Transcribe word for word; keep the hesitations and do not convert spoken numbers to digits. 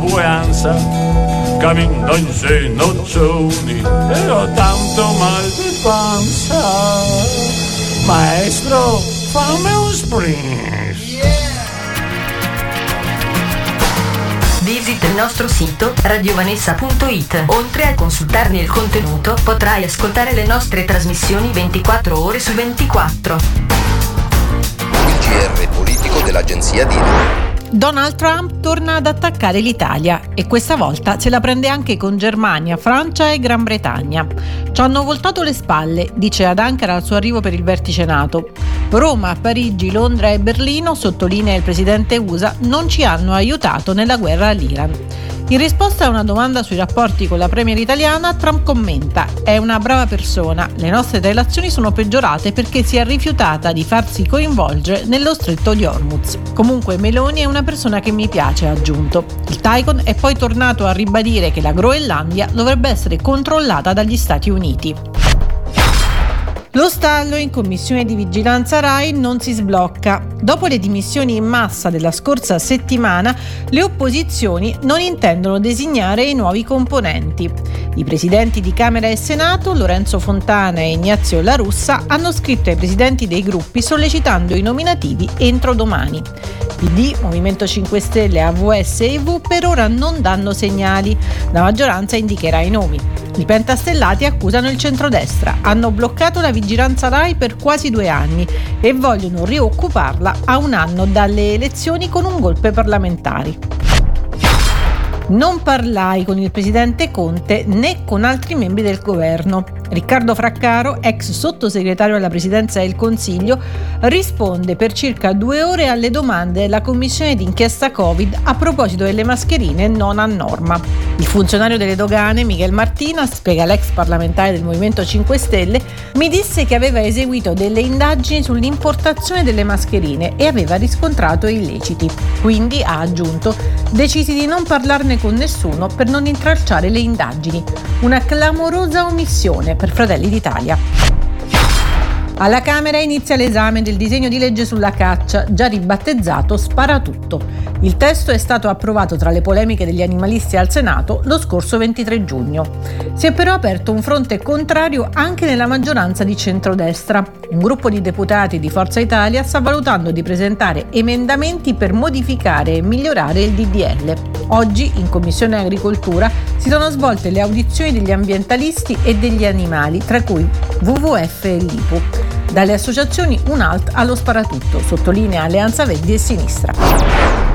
flamboyanza, cammino in ginocchioni e ho tanto mal di panza. Maestro, fammi un sprint. Visita il nostro sito radiovanessa punto it. Oltre a consultarne il contenuto, potrai ascoltare le nostre trasmissioni ventiquattro ore su ventiquattro. Il G R politico dell'agenzia Dino. Donald Trump torna ad attaccare l'Italia e questa volta se la prende anche con Germania, Francia e Gran Bretagna. Ci hanno voltato le spalle, dice ad Ankara al suo arrivo per il vertice NATO. Roma, Parigi, Londra e Berlino, sottolinea il presidente U S A, non ci hanno aiutato nella guerra all'Iran. In risposta a una domanda sui rapporti con la premier italiana, Trump commenta: è una brava persona, le nostre relazioni sono peggiorate perché si è rifiutata di farsi coinvolgere nello stretto di Hormuz. Comunque Meloni è una persona che mi piace, ha aggiunto. Il Tycoon è poi tornato a ribadire che la Groenlandia dovrebbe essere controllata dagli Stati Uniti. Lo stallo in commissione di vigilanza Rai non si sblocca. Dopo le dimissioni in massa della scorsa settimana, le opposizioni non intendono designare i nuovi componenti. I presidenti di Camera e Senato, Lorenzo Fontana e Ignazio La Russa, hanno scritto ai presidenti dei gruppi sollecitando i nominativi entro domani. P D, Movimento cinque Stelle, A V S e I V per ora non danno segnali. La maggioranza indicherà i nomi. I pentastellati accusano il centrodestra, hanno bloccato la vigilanza Rai per quasi due anni e vogliono rioccuparla a un anno dalle elezioni con un golpe parlamentari. Non parlai con il presidente Conte né con altri membri del governo. Riccardo Fraccaro, ex sottosegretario alla presidenza del Consiglio, risponde per circa due ore alle domande della commissione d'inchiesta Covid a proposito delle mascherine non a norma. Il funzionario delle dogane, Miguel Martina, spiega l'ex parlamentare del Movimento cinque Stelle, mi disse che aveva eseguito delle indagini sull'importazione delle mascherine e aveva riscontrato illeciti. Quindi, ha aggiunto, decisi di non parlarne con nessuno per non intralciare le indagini. Una clamorosa omissione per Fratelli d'Italia. Alla Camera inizia l'esame del disegno di legge sulla caccia, già ribattezzato Sparatutto. Il testo è stato approvato tra le polemiche degli animalisti al Senato lo scorso ventitré giugno. Si è però aperto un fronte contrario anche nella maggioranza di centrodestra. Un gruppo di deputati di Forza Italia sta valutando di presentare emendamenti per modificare e migliorare il D D L. Oggi, in Commissione Agricoltura, si sono svolte le audizioni degli ambientalisti e degli animali, tra cui W W F e l'I P U. Dalle associazioni Un Alt allo Sparatutto, sottolinea Alleanza Verdi e Sinistra.